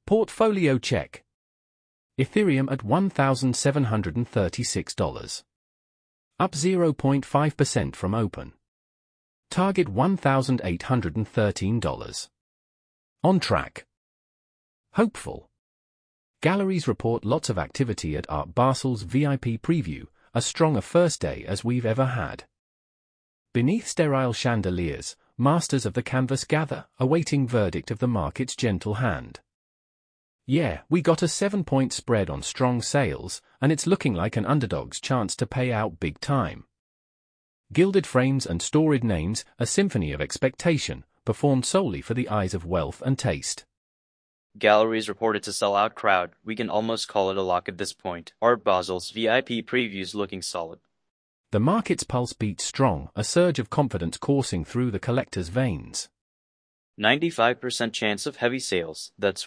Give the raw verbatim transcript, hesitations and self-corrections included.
Portfolio check. Ethereum at one thousand seven hundred thirty-six dollars. Up zero point five percent from open. Target one thousand eight hundred thirteen dollars. On track. Hopeful. Galleries report lots of activity at Art Basel's V I P preview, a strong a first day as we've ever had. Beneath sterile chandeliers, masters of the canvas gather, awaiting verdict of the market's gentle hand. Yeah, we got a seven-point spread on strong sales, and it's looking like an underdog's chance to pay out big time. Gilded frames and storied names, a symphony of expectation, performed solely for the eyes of wealth and taste. Galleries reported to sell out crowd. We can almost call it a lock at this point. Art Basel's V I P previews looking solid. The market's pulse beat strong, a surge of confidence coursing through the collector's veins. ninety-five percent chance of heavy sales. That's